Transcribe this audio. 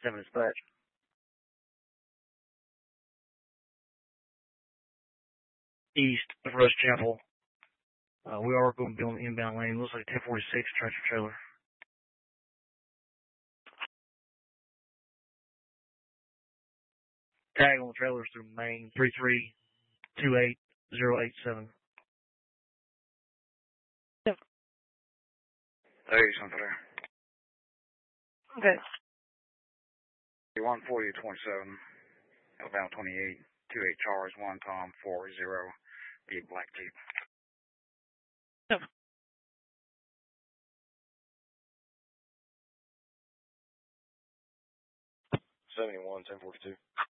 7 dispatch. East of Rush Chapel. We are going to be on the inbound lane. Looks like 1046 tractor trailer. Tag on the trailers through Main 3328087. Yep. Hey, something there. Okay. 140-27, Alabama 28, 28 Charles, 1 Tom 40, be Black Jeep. Yep. 71, 1042.